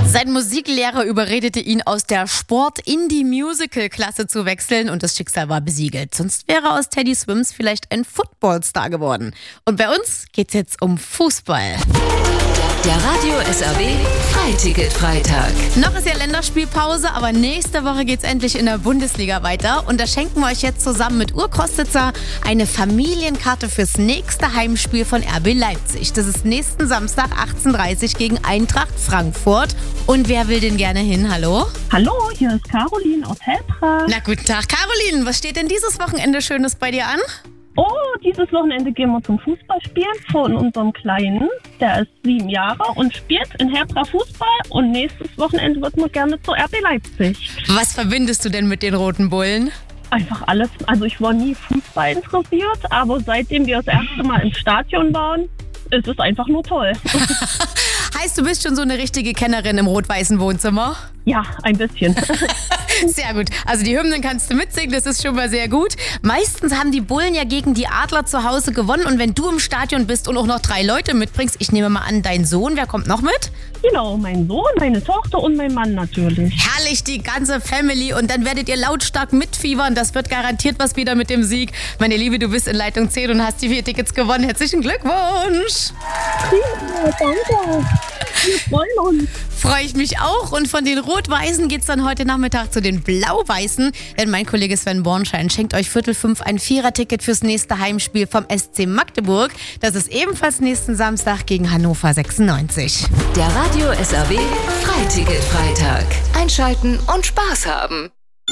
Sein Musiklehrer überredete ihn, aus der Sport- in die Musical-Klasse zu wechseln und das Schicksal war besiegelt. Sonst wäre aus Teddy Swims vielleicht ein Footballstar geworden. Und bei uns geht's jetzt um Fußball. Der Radio SRW Freiticket-Freitag. Noch ist ja Länderspielpause, aber nächste Woche geht's endlich in der Bundesliga weiter. Und da schenken wir euch jetzt zusammen mit Urkostitzer eine Familienkarte fürs nächste Heimspiel von RB Leipzig. Das ist nächsten Samstag 18:30 Uhr gegen Eintracht Frankfurt. Und wer will denn gerne hin? Hallo? Hallo, hier ist Caroline aus Helbra. Na, guten Tag, Caroline. Was steht denn dieses Wochenende Schönes bei dir an? Oh, dieses Wochenende gehen wir zum Fußballspielen von unserem Kleinen. Der ist 7 Jahre und spielt in Helbra Fußball. Und nächstes Wochenende wird man gerne zu RB Leipzig. Was verbindest du denn mit den Roten Bullen? Einfach alles. Also ich war nie Fußball interessiert, aber seitdem wir das erste Mal im Stadion waren, ist es einfach nur toll. Heißt, du bist schon so eine richtige Kennerin im rot-weißen Wohnzimmer? Ja, ein bisschen. Sehr gut. Also die Hymnen kannst du mitsingen, das ist schon mal sehr gut. Meistens haben die Bullen ja gegen die Adler zu Hause gewonnen. Und wenn du im Stadion bist und auch noch 3 Leute mitbringst, ich nehme mal an, dein Sohn, wer kommt noch mit? Genau, mein Sohn, meine Tochter und mein Mann natürlich. Herrlich, die ganze Family. Und dann werdet ihr lautstark mitfiebern. Das wird garantiert was wieder mit dem Sieg. Meine Liebe, du bist in Leitung 10 und hast die 4 Tickets gewonnen. Herzlichen Glückwunsch. Ja, danke. Wir freuen uns. Freue ich mich auch. Und von den Rot-Weißen geht's dann heute Nachmittag zu den Blau-Weißen. Denn mein Kollege Sven Bornschein schenkt euch 4:45 ein 4er-Ticket fürs nächste Heimspiel vom SC Magdeburg. Das ist ebenfalls nächsten Samstag gegen Hannover 96. Der Radio SRW Freiticket-Freitag. Einschalten und Spaß haben.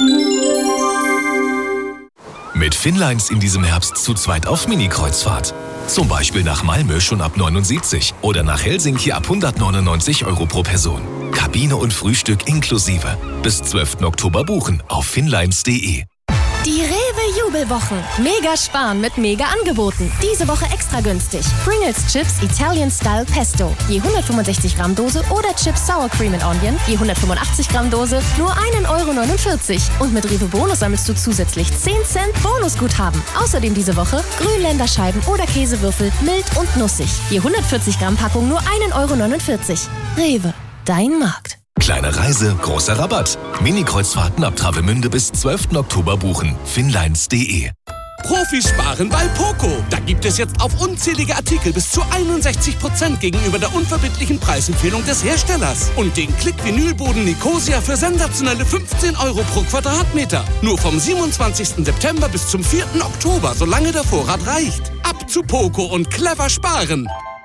Mit Finnlines in diesem Herbst zu zweit auf Mini-Kreuzfahrt. Zum Beispiel nach Malmö schon ab 79 oder nach Helsinki ab 199 € pro Person. Kabine und Frühstück inklusive. Bis 12. Oktober buchen auf finnlines.de. Die Rewe-Jubelwochen. Mega sparen mit Mega-Angeboten. Diese Woche extra günstig. Pringles Chips Italian Style Pesto. Je 165 Gramm Dose oder Chips Sour Cream and Onion. Je 185 Gramm Dose. Nur 1,49 €. Und mit Rewe Bonus sammelst du zusätzlich 10 Cent Bonusguthaben. Außerdem diese Woche Grünländerscheiben oder Käsewürfel mild und nussig. Je 140 Gramm Packung nur 1,49 €. Rewe. Dein Markt. Kleine Reise, großer Rabatt. Mini-Kreuzfahrten ab Travemünde bis 12. Oktober buchen. Finnlines.de. Profis sparen bei Poco. Da gibt es jetzt auf unzählige Artikel bis zu 61% gegenüber der unverbindlichen Preisempfehlung des Herstellers. Und den Klick-Vinylboden Nicosia für sensationelle 15 € pro Quadratmeter. Nur vom 27. September bis zum 4. Oktober, solange der Vorrat reicht. Ab zu Poco und clever sparen.